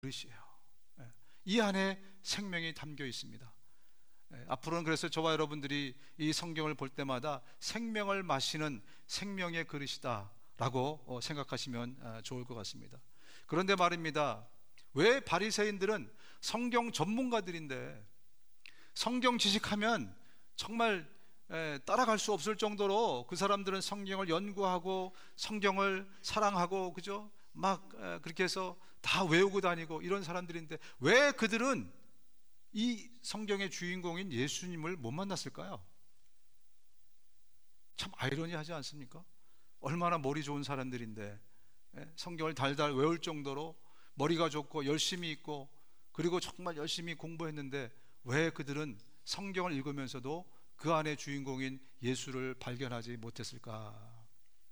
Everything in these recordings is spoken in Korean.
그릇이에요. 이 안에 생명이 담겨 있습니다. 앞으로는 그래서 저와 여러분들이 이 성경을 볼 때마다 생명을 마시는 생명의 그릇이다 라고 생각하시면 좋을 것 같습니다. 그런데 말입니다, 왜 바리새인들은 성경 전문가들인데 성경 지식하면 정말 따라갈 수 없을 정도로 그 사람들은 성경을 연구하고 성경을 사랑하고, 그죠? 막 그렇게 해서 다 외우고 다니고 이런 사람들인데 왜 그들은 이 성경의 주인공인 예수님을 못 만났을까요? 참 아이러니하지 않습니까? 얼마나 머리 좋은 사람들인데 성경을 달달 외울 정도로 머리가 좋고 열심히 있고 그리고 정말 열심히 공부했는데 왜 그들은 성경을 읽으면서도 그 안에 주인공인 예수를 발견하지 못했을까?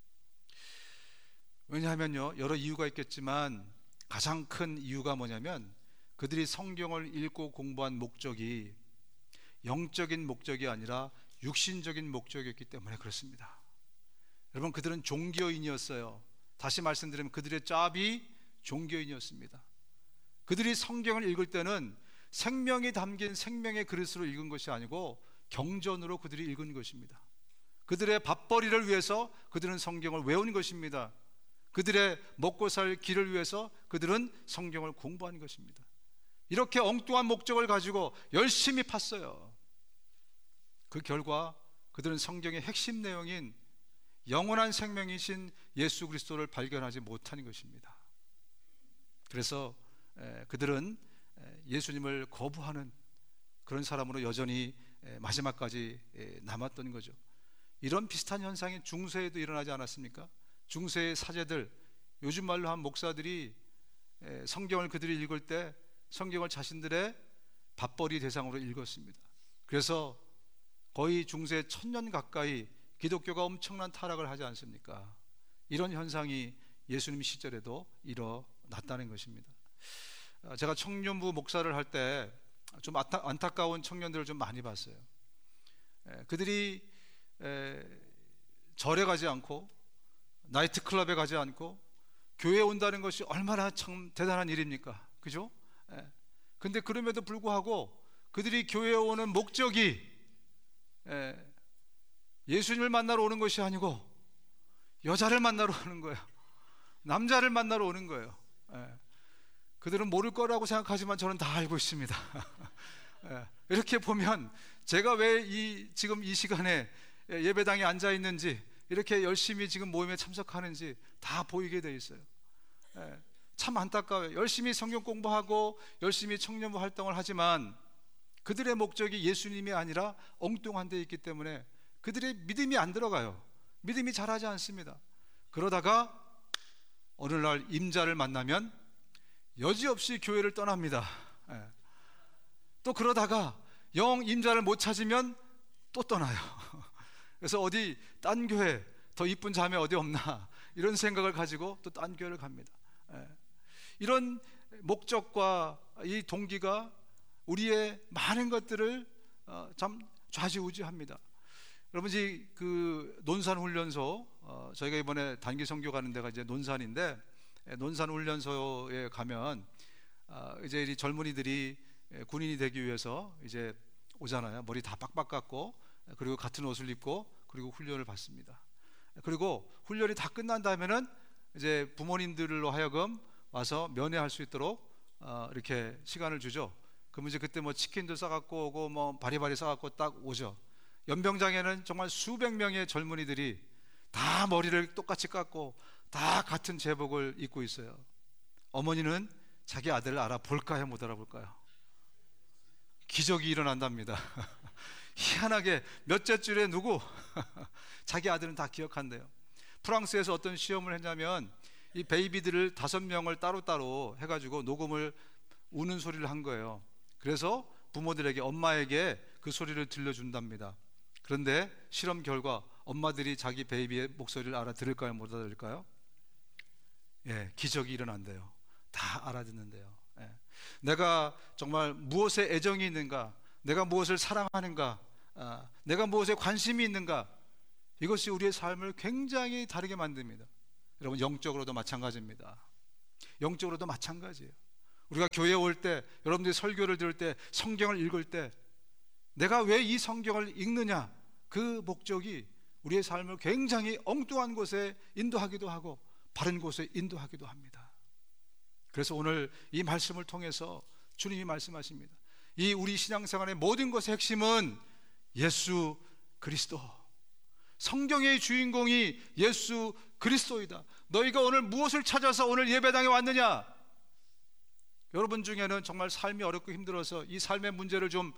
왜냐하면요, 여러 이유가 있겠지만 가장 큰 이유가 뭐냐면 그들이 성경을 읽고 공부한 목적이 영적인 목적이 아니라 육신적인 목적이었기 때문에 그렇습니다. 여러분, 그들은 종교인이었어요. 다시 말씀드리면 그들의 짭이 종교인이었습니다. 그들이 성경을 읽을 때는 생명이 담긴 생명의 그릇으로 읽은 것이 아니고 경전으로 그들이 읽은 것입니다. 그들의 밥벌이를 위해서 그들은 성경을 외운 것입니다. 그들의 먹고 살 길을 위해서 그들은 성경을 공부한 것입니다. 이렇게 엉뚱한 목적을 가지고 열심히 팠어요. 그 결과 그들은 성경의 핵심 내용인 영원한 생명이신 예수 그리스도를 발견하지 못하는 것입니다. 그래서 그들은 예수님을 거부하는 그런 사람으로 여전히 마지막까지 남았던 거죠. 이런 비슷한 현상이 중세에도 일어나지 않았습니까? 중세의 사제들, 요즘 말로 한 목사들이 성경을 그들이 읽을 때 성경을 자신들의 밥벌이 대상으로 읽었습니다. 그래서 거의 중세 1000년 가까이 기독교가 엄청난 타락을 하지 않습니까? 이런 현상이 예수님 시절에도 일어났다는 것입니다. 제가 청년부 목사를 할 때 좀 안타까운 청년들을 좀 많이 봤어요. 그들이 절에 가지 않고 나이트클럽에 가지 않고 교회에 온다는 것이 얼마나 참 대단한 일입니까? 그죠? 근데 그럼에도 불구하고 그들이 교회에 오는 목적이 예수님을 만나러 오는 것이 아니고 여자를 만나러 오는 거예요. 남자를 만나러 오는 거예요. 그들은 모를 거라고 생각하지만 저는 다 알고 있습니다. 이렇게 보면 제가 왜 지금 이 시간에 예배당에 앉아 있는지, 이렇게 열심히 지금 모임에 참석하는지 다 보이게 돼 있어요. 참 안타까워요. 열심히 성경 공부하고 열심히 청년부 활동을 하지만 그들의 목적이 예수님이 아니라 엉뚱한 데 있기 때문에 그들의 믿음이 안 들어가요. 믿음이 자라지 않습니다. 그러다가 어느 날 임자를 만나면 여지없이 교회를 떠납니다. 또 그러다가 영 임자를 못 찾으면 또 떠나요. 그래서 어디 딴 교회 더 이쁜 자매 어디 없나 이런 생각을 가지고 또 딴 교회를 갑니다. 이런 목적과 이 동기가 우리의 많은 것들을 참 좌지우지합니다. 여러분, 그 논산훈련소, 저희가 이번에 단기 선교 가는 데가 이제 논산인데, 논산훈련소에 가면 이제 이 젊은이들이 군인이 되기 위해서 이제 오잖아요. 머리 다 빡빡 깎고 그리고 같은 옷을 입고 그리고 훈련을 받습니다. 그리고 훈련이 다 끝난 다음에는 이제 부모님들로 하여금 와서 면회할 수 있도록 이렇게 시간을 주죠. 그러면 이제 그때 뭐 치킨도 싸갖고 오고 뭐 바리바리 싸갖고 딱 오죠. 연병장에는 정말 수백 명의 젊은이들이 다 머리를 똑같이 깎고 다 같은 제복을 입고 있어요. 어머니는 자기 아들을 알아볼까요, 못 알아볼까요? 기적이 일어난답니다. 희한하게 몇째 줄에 누구? 자기 아들은 다 기억한대요. 프랑스에서 어떤 시험을 했냐면 이 베이비들을 5명을 따로따로 해가지고 녹음을 우는 소리를 한 거예요. 그래서 부모들에게, 엄마에게 그 소리를 들려준답니다. 그런데 실험 결과 엄마들이 자기 베이비의 목소리를 알아들을까요, 못 알아들을까요? 예, 기적이 일어난대요. 다 알아듣는데요. 예. 내가 정말 무엇에 애정이 있는가, 내가 무엇을 사랑하는가, 내가 무엇에 관심이 있는가, 이것이 우리의 삶을 굉장히 다르게 만듭니다. 여러분, 영적으로도 마찬가지입니다. 영적으로도 마찬가지예요. 우리가 교회에 올 때, 여러분들이 설교를 들을 때, 성경을 읽을 때 내가 왜 이 성경을 읽느냐, 그 목적이 우리의 삶을 굉장히 엉뚱한 곳에 인도하기도 하고 바른 곳에 인도하기도 합니다. 그래서 오늘 이 말씀을 통해서 주님이 말씀하십니다. 이 우리 신앙생활의 모든 것의 핵심은 예수 그리스도, 성경의 주인공이 예수 그리스도이다. 너희가 오늘 무엇을 찾아서 오늘 예배당에 왔느냐? 여러분 중에는 정말 삶이 어렵고 힘들어서 이 삶의 문제를 좀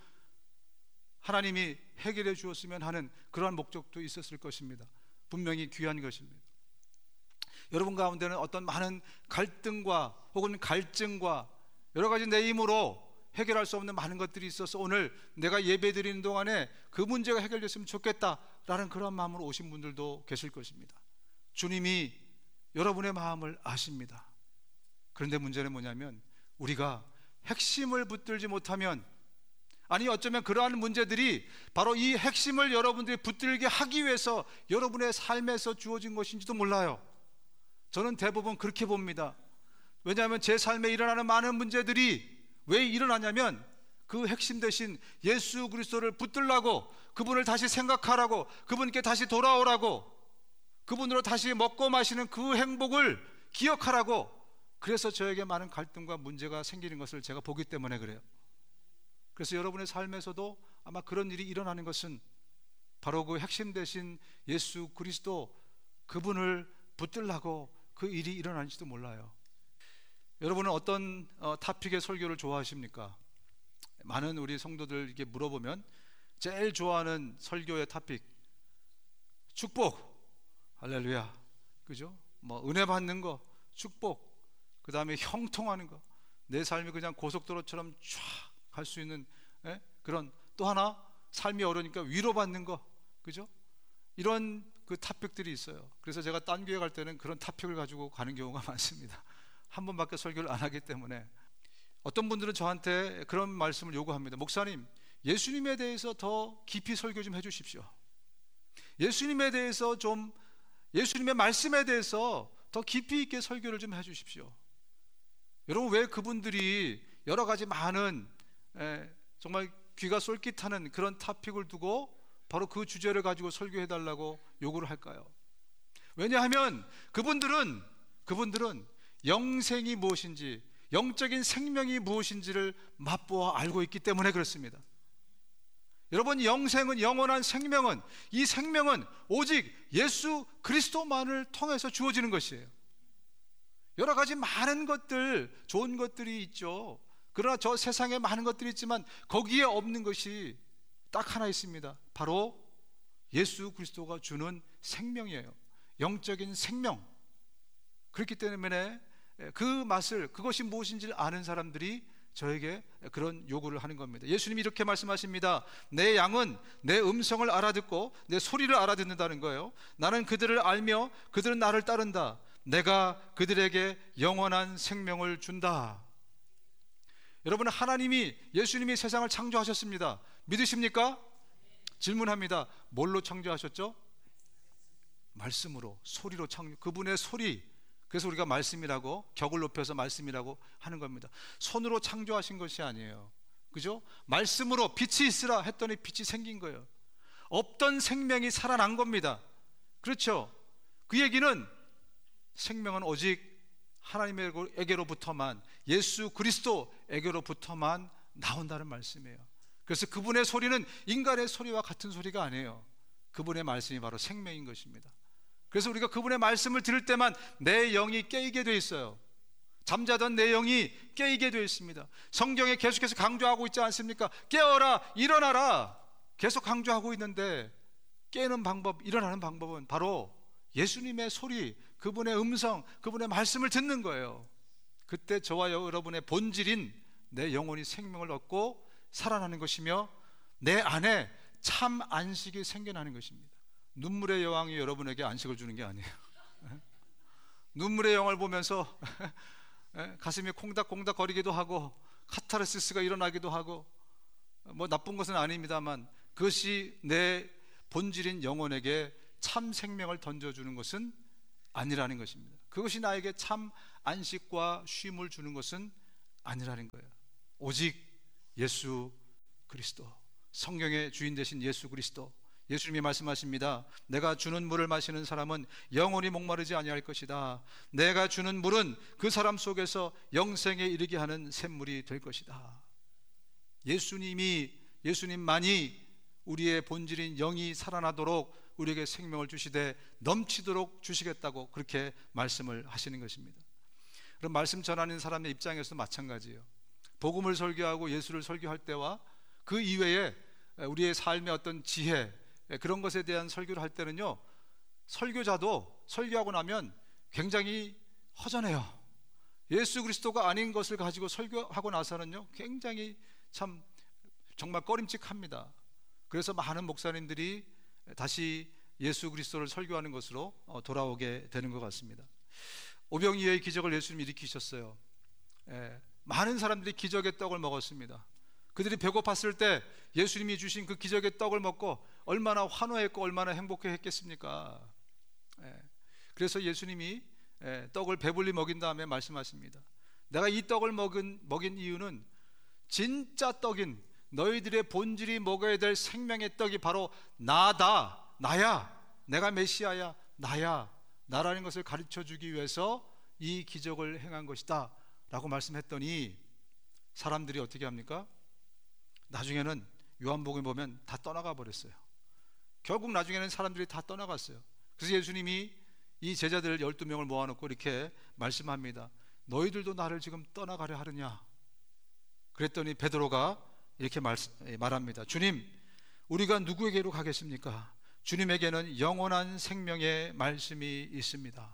하나님이 해결해 주었으면 하는 그러한 목적도 있었을 것입니다. 분명히 귀한 것입니다. 여러분 가운데는 어떤 많은 갈등과 혹은 갈증과 여러 가지 내 힘으로 해결할 수 없는 많은 것들이 있어서 오늘 내가 예배 드리는 동안에 그 문제가 해결됐으면 좋겠다라는 그런 마음으로 오신 분들도 계실 것입니다. 주님이 여러분의 마음을 아십니다. 그런데 문제는 뭐냐면 우리가 핵심을 붙들지 못하면, 아니 어쩌면 그러한 문제들이 바로 이 핵심을 여러분들이 붙들게 하기 위해서 여러분의 삶에서 주어진 것인지도 몰라요. 저는 대부분 그렇게 봅니다. 왜냐하면 제 삶에 일어나는 많은 문제들이 왜 일어나냐면 그 핵심 대신 예수 그리스도를 붙들라고, 그분을 다시 생각하라고, 그분께 다시 돌아오라고, 그분으로 다시 먹고 마시는 그 행복을 기억하라고, 그래서 저에게 많은 갈등과 문제가 생기는 것을 제가 보기 때문에 그래요. 그래서 여러분의 삶에서도 아마 그런 일이 일어나는 것은 바로 그 핵심 대신 예수 그리스도, 그분을 붙들라고 그 일이 일어나는지도 몰라요. 여러분은 어떤 타픽의 설교를 좋아하십니까? 많은 우리 성도들에게 물어보면 제일 좋아하는 설교의 타픽, 축복, 할렐루야, 그죠? 뭐 은혜 받는 거, 축복, 그 다음에 형통하는 거, 내 삶이 그냥 고속도로처럼 쫙 갈 수 있는 그런, 또 하나 삶이 어려우니까 위로받는 거, 그죠? 이런 그 타픽들이 있어요. 그래서 제가 딴 교회 갈 때는 그런 타픽을 가지고 가는 경우가 많습니다. 한 번밖에 설교를 안 하기 때문에. 어떤 분들은 저한테 그런 말씀을 요구합니다. 목사님, 예수님에 대해서 더 깊이 설교 좀 해주십시오. 예수님에 대해서 좀, 예수님의 말씀에 대해서 더 깊이 있게 설교를 좀 해주십시오. 여러분, 왜 그분들이 여러 가지 많은 정말 귀가 쏠깃하는 그런 타픽을 두고 바로 그 주제를 가지고 설교해달라고 요구를 할까요? 왜냐하면 그분들은 영생이 무엇인지, 영적인 생명이 무엇인지를 맛보아 알고 있기 때문에 그렇습니다. 여러분, 영생은, 영원한 생명은, 이 생명은 오직 예수 그리스도만을 통해서 주어지는 것이에요. 여러 가지 많은 것들, 좋은 것들이 있죠. 그러나 저 세상에 많은 것들이 있지만 거기에 없는 것이 딱 하나 있습니다. 바로 예수 그리스도가 주는 생명이에요. 영적인 생명. 그렇기 때문에 그 맛을, 그것이 무엇인지를 아는 사람들이 저에게 그런 요구를 하는 겁니다. 예수님이 이렇게 말씀하십니다. 내 양은 내 음성을 알아듣고 내 소리를 알아듣는다는 거예요. 나는 그들을 알며 그들은 나를 따른다. 내가 그들에게 영원한 생명을 준다. 여러분, 하나님이, 예수님이 세상을 창조하셨습니다. 믿으십니까? 질문합니다. 뭘로 창조하셨죠? 말씀으로, 소리로 창조, 그분의 소리. 그래서 우리가 말씀이라고, 격을 높여서 말씀이라고 하는 겁니다. 손으로 창조하신 것이 아니에요. 그죠? 말씀으로 빛이 있으라 했더니 빛이 생긴 거예요. 없던 생명이 살아난 겁니다. 그렇죠? 그 얘기는 생명은 오직 하나님에게로부터만, 예수 그리스도에게로부터만 나온다는 말씀이에요. 그래서 그분의 소리는 인간의 소리와 같은 소리가 아니에요. 그분의 말씀이 바로 생명인 것입니다. 그래서 우리가 그분의 말씀을 들을 때만 내 영이 깨이게 되어 있어요. 잠자던 내 영이 깨이게 되어 있습니다. 성경에 계속해서 강조하고 있지 않습니까? 깨어라, 일어나라, 계속 강조하고 있는데, 깨는 방법, 일어나는 방법은 바로 예수님의 소리, 그분의 음성, 그분의 말씀을 듣는 거예요. 그때 저와 여러분의 본질인 내 영혼이 생명을 얻고 살아나는 것이며 내 안에 참 안식이 생겨나는 것입니다. 눈물의 여왕이 여러분에게 안식을 주는 게 아니에요. 눈물의 영화를 보면서 가슴이 콩닥콩닥 거리기도 하고 카타르시스가 일어나기도 하고, 뭐 나쁜 것은 아닙니다만 그것이 내 본질인 영혼에게 참 생명을 던져주는 것은 아니라는 것입니다. 그것이 나에게 참 안식과 쉼을 주는 것은 아니라는 거예요. 오직 예수 그리스도, 성경의 주인 되신 예수 그리스도. 예수님이 말씀하십니다. 내가 주는 물을 마시는 사람은 영원히 목마르지 아니할 것이다. 내가 주는 물은 그 사람 속에서 영생에 이르게 하는 샘물이 될 것이다. 예수님만이 우리의 본질인 영이 살아나도록 우리에게 생명을 주시되 넘치도록 주시겠다고 그렇게 말씀을 하시는 것입니다. 그럼 말씀 전하는 사람의 입장에서도 마찬가지예요. 복음을 설교하고 예수를 설교할 때와 그 이외에 우리의 삶의 어떤 지혜, 그런 것에 대한 설교를 할 때는요, 설교자도 설교하고 나면 굉장히 허전해요. 예수 그리스도가 아닌 것을 가지고 설교하고 나서는요, 굉장히 참 정말 꺼림칙합니다. 그래서 많은 목사님들이 다시 예수 그리스도를 설교하는 것으로 돌아오게 되는 것 같습니다. 오병이어의 기적을 예수님이 일으키셨어요. 많은 사람들이 기적의 떡을 먹었습니다. 그들이 배고팠을 때 예수님이 주신 그 기적의 떡을 먹고 얼마나 환호했고 얼마나 행복했겠습니까? 그래서 예수님이 떡을 배불리 먹인 다음에 말씀하십니다. 내가 이 떡을 먹인 이유는 진짜 떡인 너희들의 본질이 먹어야 될 생명의 떡이 바로 나다, 나야, 내가 메시아야, 나야, 나라는 것을 가르쳐 주기 위해서 이 기적을 행한 것이다 라고 말씀했더니 사람들이 어떻게 합니까? 나중에는 요한복음 보면 다 떠나가 버렸어요. 결국 나중에는 사람들이 다 떠나갔어요. 그래서 예수님이 이 제자들 12명을 모아놓고 이렇게 말씀합니다. 너희들도 나를 지금 떠나가려 하느냐? 그랬더니 베드로가 이렇게 말합니다. 주님, 우리가 누구에게로 가겠습니까? 주님에게는 영원한 생명의 말씀이 있습니다.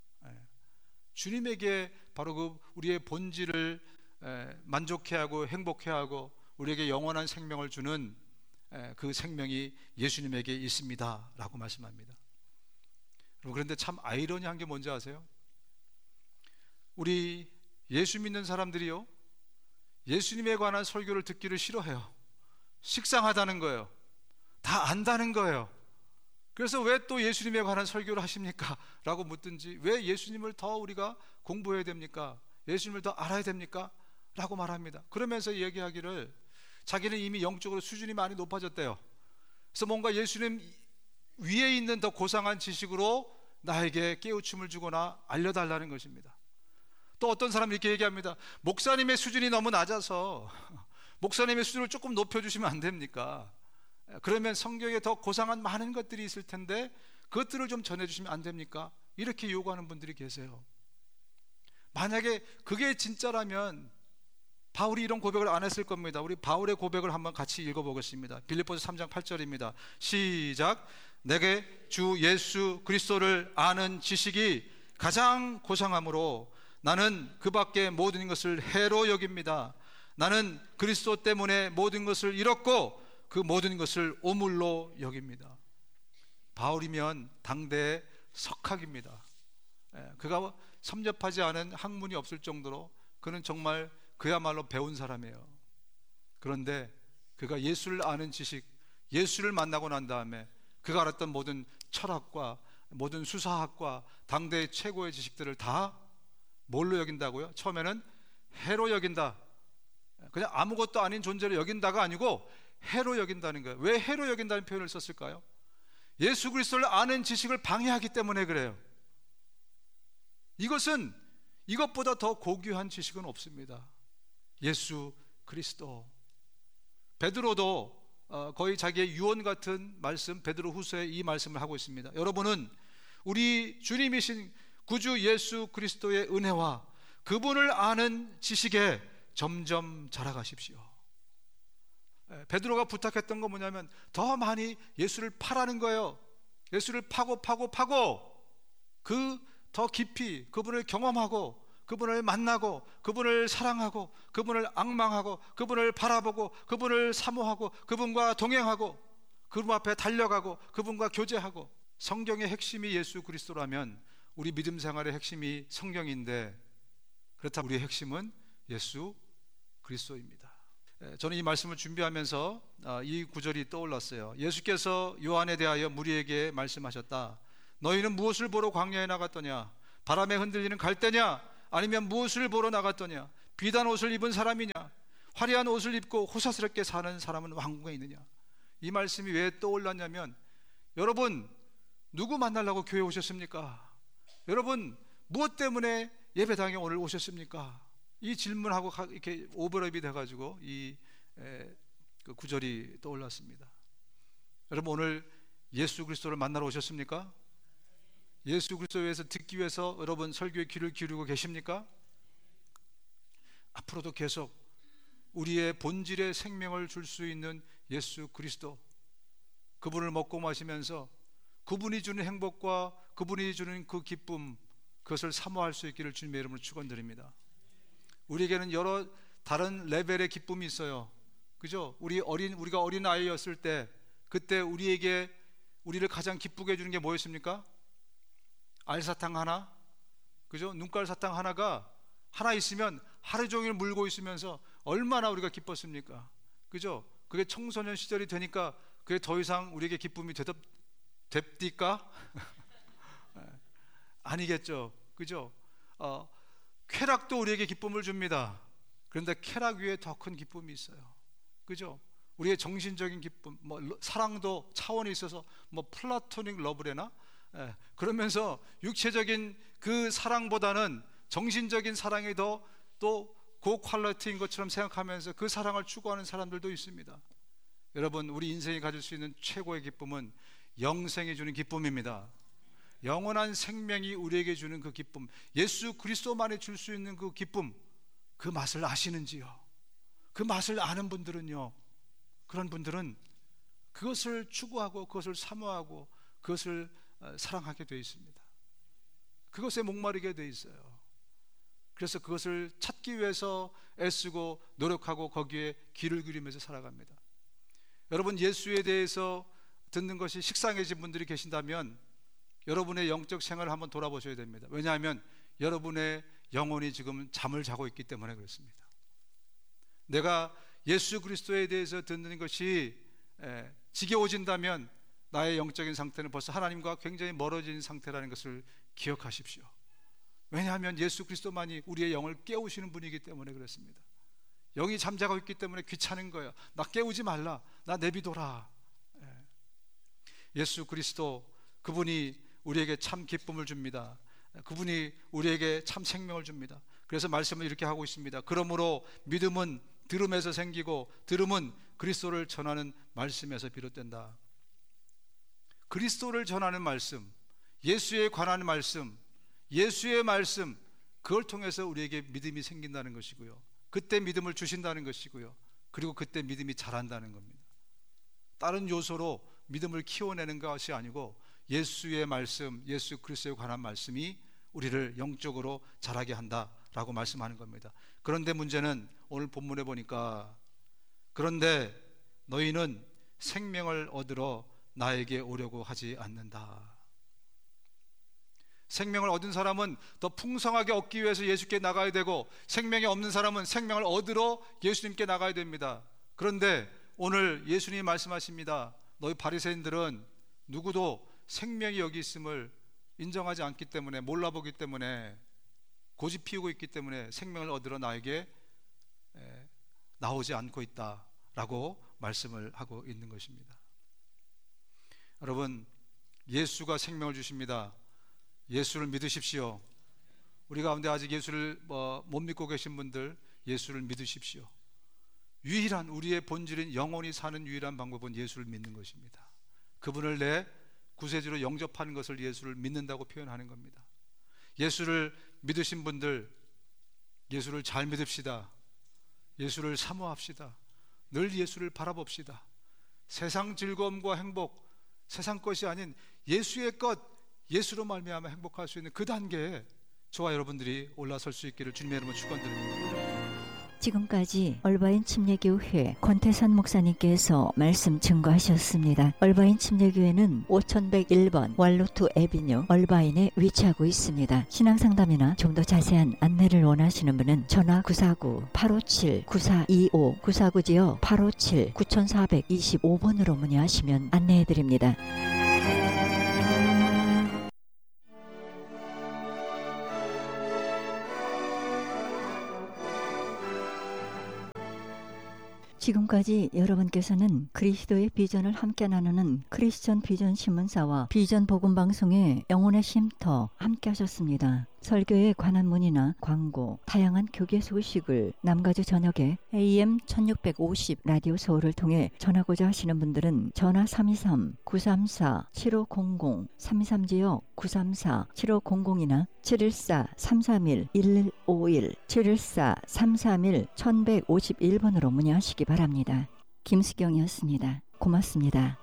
주님에게 바로 그 우리의 본질을 만족해하고 행복해하고 우리에게 영원한 생명을 주는 그 생명이 예수님에게 있습니다 라고 말씀합니다. 그런데 참 아이러니한 게 뭔지 아세요? 우리 예수 믿는 사람들이요, 예수님에 관한 설교를 듣기를 싫어해요. 식상하다는 거예요. 다 안다는 거예요. 그래서 왜 또 예수님에 관한 설교를 하십니까? 라고 묻든지, 왜 예수님을 더 우리가 공부해야 됩니까? 예수님을 더 알아야 됩니까? 라고 말합니다. 그러면서 얘기하기를 자기는 이미 영적으로 수준이 많이 높아졌대요. 그래서 뭔가 예수님 위에 있는 더 고상한 지식으로 나에게 깨우침을 주거나 알려달라는 것입니다. 또 어떤 사람이 이렇게 얘기합니다. 목사님의 수준이 너무 낮아서 목사님의 수준을 조금 높여주시면 안 됩니까? 그러면 성경에 더 고상한 많은 것들이 있을 텐데 그것들을 좀 전해주시면 안 됩니까? 이렇게 요구하는 분들이 계세요. 만약에 그게 진짜라면 바울이 이런 고백을 안 했을 겁니다. 우리 바울의 고백을 한번 같이 읽어보겠습니다. 빌립보서 3장 8절입니다. 시작. 내게 주 예수 그리스도를 아는 지식이 가장 고상하므로 나는 그 밖의 모든 것을 해로 여깁니다. 나는 그리스도 때문에 모든 것을 잃었고 그 모든 것을 오물로 여깁니다. 바울이면 당대의 석학입니다. 그가 섭렵하지 않은 학문이 없을 정도로 그는 정말 그야말로 배운 사람이에요. 그런데 그가 예수를 아는 지식, 예수를 만나고 난 다음에 그가 알았던 모든 철학과 모든 수사학과 당대의 최고의 지식들을 다 뭘로 여긴다고요? 처음에는 해로 여긴다. 그냥 아무것도 아닌 존재로 여긴다가 아니고 해로 여긴다는 거예요. 왜 해로 여긴다는 표현을 썼을까요? 예수 그리스도를 아는 지식을 방해하기 때문에 그래요. 이것은 이것보다 더 고귀한 지식은 없습니다. 예수 그리스도. 베드로도 거의 자기의 유언 같은 말씀, 베드로 후서에 이 말씀을 하고 있습니다. 여러분은 우리 주님이신 구주 예수 그리스도의 은혜와 그분을 아는 지식에 점점 자라가십시오. 베드로가 부탁했던 건 뭐냐면 더 많이 예수를 파라는 거예요. 예수를 파고 그 더 깊이 그분을 경험하고 그분을 만나고 그분을 사랑하고 그분을 앙망하고 그분을 바라보고 그분을 사모하고 그분과 동행하고 그분 앞에 달려가고 그분과 교제하고. 성경의 핵심이 예수 그리스도라면 우리 믿음 생활의 핵심이 성경인데, 그렇다면 우리의 핵심은 예수 그리스도입니다. 저는 이 말씀을 준비하면서 이 구절이 떠올랐어요. 예수께서 요한에 대하여 무리에게 말씀하셨다. 너희는 무엇을 보러 광야에 나갔더냐? 바람에 흔들리는 갈대냐? 아니면 무엇을 보러 나갔더냐? 귀한 옷을 입은 사람이냐? 화려한 옷을 입고 호사스럽게 사는 사람은 왕궁에 있느냐? 이 말씀이 왜 떠올랐냐면, 여러분 누구 만나려고 교회 오셨습니까? 여러분 무엇 때문에 예배당에 오늘 오셨습니까? 이 질문하고 이렇게 오버랩이 돼가지고 그 구절이 떠올랐습니다. 여러분 오늘 예수 그리스도를 만나러 오셨습니까? 예수 그리스도에 대해서 듣기 위해서 여러분 설교에 귀를 기울이고 계십니까? 앞으로도 계속 우리의 본질의 생명을 줄 수 있는 예수 그리스도, 그분을 먹고 마시면서 그분이 주는 행복과 그분이 주는 그 기쁨, 그것을 사모할 수 있기를 주님의 이름으로 축원드립니다. 우리에게는 여러 다른 레벨의 기쁨이 있어요. 그죠? 우리가 어린 아이였을 때, 그때 우리를 가장 기쁘게 해주는 게 뭐였습니까? 알사탕 하나, 그죠? 눈깔 사탕 하나가 하나 있으면 하루 종일 물고 있으면서 얼마나 우리가 기뻤습니까? 그죠? 그게 청소년 시절이 되니까 그게 더 이상 우리에게 기쁨이 됩니까? 아니겠죠. 그죠? 쾌락도 우리에게 기쁨을 줍니다. 그런데 쾌락 위에 더 큰 기쁨이 있어요. 그죠? 우리의 정신적인 기쁨, 사랑도 차원이 있어서 플라토닉 러브래나? 그러면서 육체적인 그 사랑보다는 정신적인 사랑이 더 또 고퀄리티인 것처럼 생각하면서 그 사랑을 추구하는 사람들도 있습니다. 여러분 우리 인생이 가질 수 있는 최고의 기쁨은 영생이 주는 기쁨입니다. 영원한 생명이 우리에게 주는 그 기쁨, 예수 그리스도만이 줄 수 있는 그 기쁨, 그 맛을 아시는지요? 그 맛을 아는 분들은요, 그런 분들은 그것을 추구하고 그것을 사모하고 그것을 사랑하게 되어 있습니다. 그것에 목마르게 되어 있어요. 그래서 그것을 찾기 위해서 애쓰고 노력하고 거기에 귀를 기울이면서 살아갑니다. 여러분 예수에 대해서 듣는 것이 식상해진 분들이 계신다면 여러분의 영적 생활을 한번 돌아보셔야 됩니다. 왜냐하면 여러분의 영혼이 지금 잠을 자고 있기 때문에 그렇습니다. 내가 예수 그리스도에 대해서 듣는 것이 지겨워진다면 나의 영적인 상태는 벌써 하나님과 굉장히 멀어진 상태라는 것을 기억하십시오. 왜냐하면 예수 그리스도만이 우리의 영을 깨우시는 분이기 때문에 그렇습니다. 영이 잠자고 있기 때문에 귀찮은 거예요. 나 깨우지 말라, 나 내비둬라. 예수 그리스도, 그분이 우리에게 참 기쁨을 줍니다. 그분이 우리에게 참 생명을 줍니다. 그래서 말씀을 이렇게 하고 있습니다. 그러므로 믿음은 들음에서 생기고 들음은 그리스도를 전하는 말씀에서 비롯된다. 그리스도를 전하는 말씀, 예수에 관한 말씀, 예수의 말씀, 그걸 통해서 우리에게 믿음이 생긴다는 것이고요, 그때 믿음을 주신다는 것이고요, 그리고 그때 믿음이 자란다는 겁니다. 다른 요소로 믿음을 키워내는 것이 아니고 예수의 말씀, 예수 그리스도에 관한 말씀이 우리를 영적으로 자라게 한다라고 말씀하는 겁니다. 그런데 문제는 오늘 본문에 보니까, 그런데 너희는 생명을 얻으러 나에게 오려고 하지 않는다. 생명을 얻은 사람은 더 풍성하게 얻기 위해서 예수께 나가야 되고, 생명이 없는 사람은 생명을 얻으러 예수님께 나가야 됩니다. 그런데 오늘 예수님이 말씀하십니다. 너희 바리새인들은 누구도 생명이 여기 있음을 인정하지 않기 때문에, 몰라보기 때문에, 고집 피우고 있기 때문에 생명을 얻으러 나에게 나오지 않고 있다라고 말씀을 하고 있는 것입니다. 여러분, 예수가 생명을 주십니다. 예수를 믿으십시오. 우리 가운데 아직 예수를 못 믿고 계신 분들, 예수를 믿으십시오. 유일한 우리의 본질인 영혼이 사는 유일한 방법은 예수를 믿는 것입니다. 그분을 내 구세주로 영접하는 것을 예수를 믿는다고 표현하는 겁니다. 예수를 믿으신 분들, 예수를 잘 믿읍시다. 예수를 사모합시다. 늘 예수를 바라봅시다. 세상 즐거움과 행복, 세상 것이 아닌 예수의 것, 예수로 말미암아 행복할 수 있는 그 단계에 저와 여러분들이 올라설 수 있기를 주님의 이름으로 축원드립니다. 지금까지 얼바인 침례교회 권태선 목사님께서 말씀 증거하셨습니다. 얼바인 침례교회는 5101번 walnut avenue 얼바인에 위치하고 있습니다. 신앙상담이나 좀 더 자세한 안내를 원하시는 분은 전화 949-857-9425 949지요 857-9425번으로 문의하시면 안내해드립니다. 지금까지 여러분께서는 그리스도의 비전을 함께 나누는 크리스천 비전 신문사와 비전 복음 방송의 영혼의 쉼터 함께 하셨습니다. 설교에 관한 문의나 광고, 다양한 교계 소식을 남가주 저녁에 AM 1650 라디오 서울을 통해 전하고자 하시는 분들은 전화 323-934-7500, 323지역 934-7500이나 714-331-1151, 714-331-1151번으로 문의하시기 바랍니다. 김수경이었습니다. 고맙습니다.